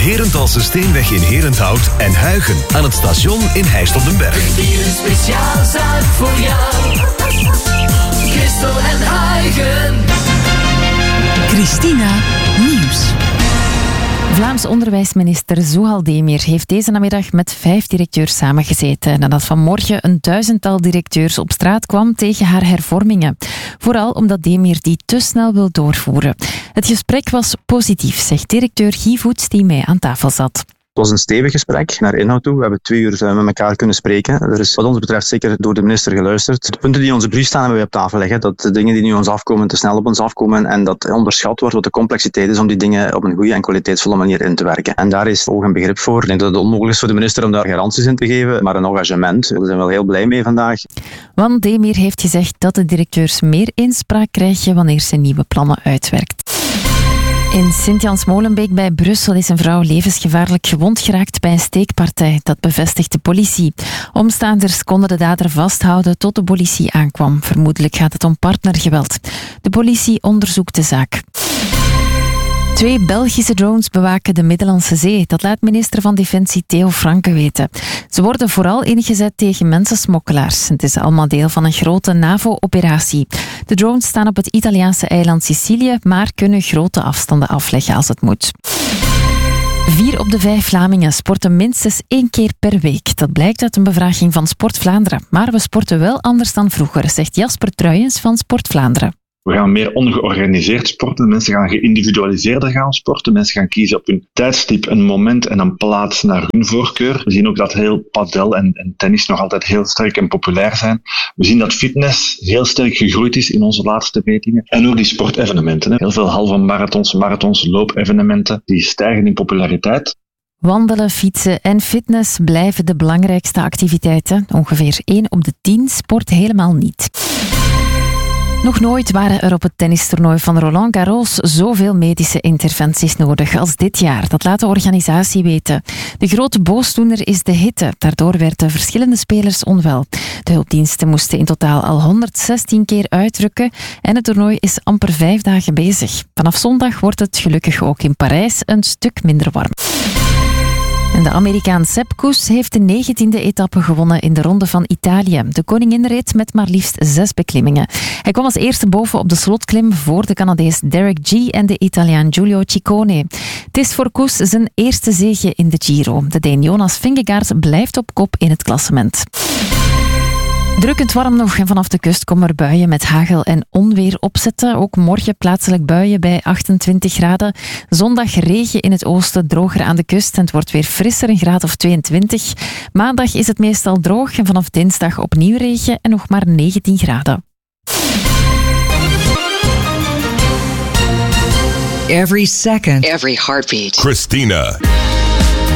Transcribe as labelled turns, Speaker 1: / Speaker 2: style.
Speaker 1: Herenthalse Steenweg in Herenthout en Huigen aan het station in Heist op den Berg.
Speaker 2: Hier een speciaal zaak voor jou. Christel en Huigen.
Speaker 3: Christina Nieuws.
Speaker 4: Vlaams onderwijsminister Zuhal Demir heeft deze namiddag met 5 directeurs samengezeten nadat vanmorgen een 1000-tal directeurs op straat kwam tegen haar hervormingen. Vooral omdat Demir die te snel wil doorvoeren. Het gesprek was positief, zegt directeur Guy Voets die mee aan tafel zat.
Speaker 5: Het was een stevig gesprek naar inhoud toe. We hebben 2 uur met elkaar kunnen spreken. Er is wat ons betreft zeker door de minister geluisterd. De punten die in onze brief staan hebben we op tafel leggen. Dat de dingen die nu ons afkomen te snel op ons afkomen en dat onderschat wordt wat de complexiteit is om die dingen op een goede en kwaliteitsvolle manier in te werken. En daar is oog en begrip voor. Ik denk dat het onmogelijk is voor de minister om daar garanties in te geven, maar een engagement. Daar zijn we wel heel blij mee vandaag.
Speaker 4: Want Demir heeft gezegd dat de directeurs meer inspraak krijgen wanneer ze nieuwe plannen uitwerkt. In Sint-Jans-Molenbeek bij Brussel is een vrouw levensgevaarlijk gewond geraakt bij een steekpartij. Dat bevestigt de politie. Omstaanders konden de dader vasthouden tot de politie aankwam. Vermoedelijk gaat het om partnergeweld. De politie onderzoekt de zaak. 2 Belgische drones bewaken de Middellandse Zee. Dat laat minister van Defensie Theo Franke weten. Ze worden vooral ingezet tegen mensensmokkelaars. Het is allemaal deel van een grote NAVO-operatie. De drones staan op het Italiaanse eiland Sicilië, maar kunnen grote afstanden afleggen als het moet. 4 op de 5 Vlamingen sporten minstens 1 keer per week. Dat blijkt uit een bevraging van Sport Vlaanderen. Maar we sporten wel anders dan vroeger, zegt Jasper Truijens van Sport Vlaanderen.
Speaker 6: We gaan meer ongeorganiseerd sporten. Mensen gaan geïndividualiseerder gaan sporten. Mensen gaan kiezen op hun tijdstip, een moment en een plaats naar hun voorkeur. We zien ook dat heel padel en tennis nog altijd heel sterk en populair zijn. We zien dat fitness heel sterk gegroeid is in onze laatste metingen. En ook die sportevenementen. Heel veel halve marathons, loopevenementen, die stijgen in populariteit.
Speaker 4: Wandelen, fietsen en fitness blijven de belangrijkste activiteiten. Ongeveer 1 op de 10 sport helemaal niet. Nog nooit waren er op het tennistoernooi van Roland Garros zoveel medische interventies nodig als dit jaar. Dat laat de organisatie weten. De grote boosdoener is de hitte. Daardoor werden verschillende spelers onwel. De hulpdiensten moesten in totaal al 116 keer uitrukken en het toernooi is amper 5 dagen bezig. Vanaf zondag wordt het gelukkig ook in Parijs een stuk minder warm. En de Amerikaan Sepp Kuss heeft de 19e etappe gewonnen in de Ronde van Italië. De koningin reed met maar liefst 6 beklimmingen. Hij kwam als eerste boven op de slotklim voor de Canadees Derek G. en de Italiaan Giulio Ciccone. Het is voor Kuss zijn eerste zege in de Giro. De Deen Jonas Vingegaard blijft op kop in het klassement. Drukkend warm nog en vanaf de kust komen er buien met hagel en onweer opzetten. Ook morgen plaatselijk buien bij 28 graden. Zondag regen in het oosten, droger aan de kust en het wordt weer frisser, een graad of 22. Maandag is het meestal droog en vanaf dinsdag opnieuw regen en nog maar 19 graden.
Speaker 3: Every second.
Speaker 7: Every heartbeat.
Speaker 1: Christina.